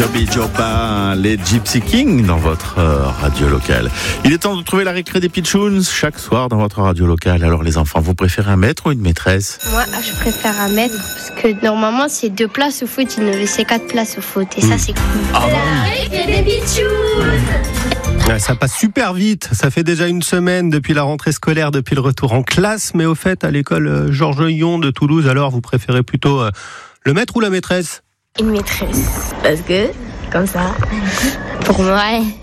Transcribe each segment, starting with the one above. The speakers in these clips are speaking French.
Joby Joba, les Gypsy Kings dans votre radio locale. Il est temps de trouver la récré des Pitchouns chaque soir dans votre radio locale. Alors les enfants, vous préférez un maître ou une maîtresse? Moi, je préfère un maître parce que normalement c'est 2 places au foot, il nous laissait 4 places au foot et ça c'est cool. La récré des Pitchouns. Ouais, ça passe super vite, ça fait déjà une semaine depuis la rentrée scolaire, depuis le retour en classe, mais au fait à l'école Georges Yon de Toulouse, alors vous préférez plutôt le maître ou la maîtresse? Une maîtresse, parce que comme ça, pour moi,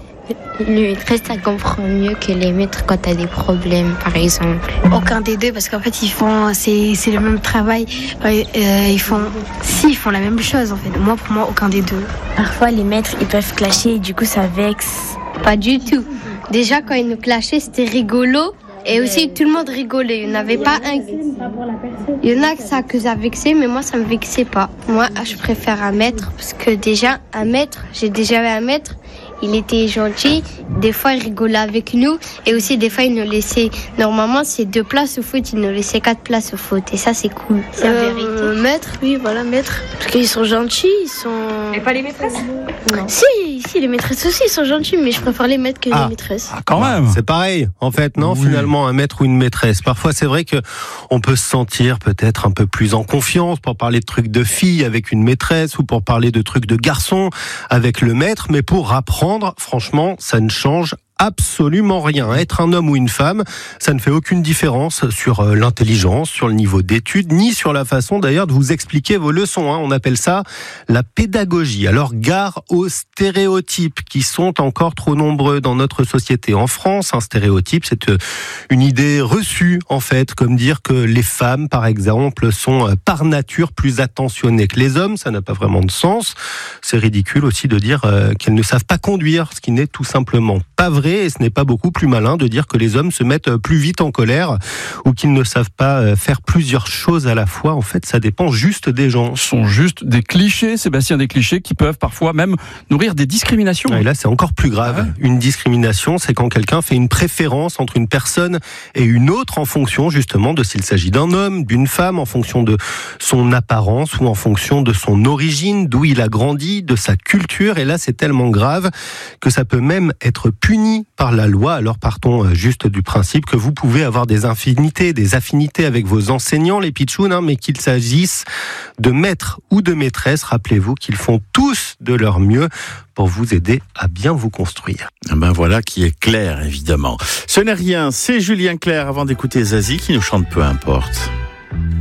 les maîtresses ça comprend mieux que les maîtres quand t'as des problèmes par exemple. Aucun des deux parce qu'en fait c'est le même travail, ils font la même chose en fait. Pour moi aucun des deux. Parfois les maîtres ils peuvent clasher et du coup ça vexe. Pas du tout. Déjà quand ils nous clashaient c'était rigolo. Et aussi, tout le monde rigolait. Il n'y en avait pas un. Il y en a que ça vexait, mais moi, ça me vexait pas. Moi, je préfère un maître, parce que déjà, j'ai déjà eu un maître. Il était gentil. Des fois, il rigolait avec nous. Et aussi, des fois, il nous laissait. Normalement, c'est 2 places au foot. Il nous laissait 4 places au foot. Et ça, c'est cool. C'est la vérité. Maître, oui, voilà, maître. Parce qu'ils sont gentils, ils sont. Et pas les maîtresses? Non. Si, les maîtresses aussi, ils sont gentils, mais je préfère les maîtres que les maîtresses. Ah, quand même. C'est pareil, en fait, non, oui. Finalement, un maître ou une maîtresse. Parfois, c'est vrai que on peut se sentir peut-être un peu plus en confiance pour parler de trucs de filles avec une maîtresse ou pour parler de trucs de garçons avec le maître, mais pour apprendre, franchement, ça ne change absolument rien. Être un homme ou une femme, ça ne fait aucune différence sur l'intelligence, sur le niveau d'études, ni sur la façon d'ailleurs de vous expliquer vos leçons. On appelle ça la pédagogie. Alors gare aux stéréotypes qui sont encore trop nombreux dans notre société. En France, un stéréotype, c'est une idée reçue en fait, comme dire que les femmes, par exemple, sont par nature plus attentionnées que les hommes. Ça n'a pas vraiment de sens. C'est ridicule aussi de dire qu'elles ne savent pas conduire, ce qui n'est tout simplement pas vrai. Et ce n'est pas beaucoup plus malin de dire que les hommes se mettent plus vite en colère ou qu'ils ne savent pas faire plusieurs choses à la fois. En fait, ça dépend juste des gens. Ce sont juste des clichés, Sébastien, des clichés qui peuvent parfois même nourrir des discriminations. Et là, c'est encore plus grave. Une discrimination, c'est quand quelqu'un fait une préférence entre une personne et une autre en fonction justement de s'il s'agit d'un homme, d'une femme, en fonction de son apparence ou en fonction de son origine, d'où il a grandi, de sa culture. Et là, c'est tellement grave que ça peut même être puni par la loi. Alors partons juste du principe que vous pouvez avoir des affinités avec vos enseignants, les pitchouns, mais qu'il s'agisse de maîtres ou de maîtresses, rappelez-vous qu'ils font tous de leur mieux pour vous aider à bien vous construire. Voilà qui est clair, évidemment. Ce n'est rien, c'est Julien Clerc avant d'écouter Zazie qui nous chante Peu importe.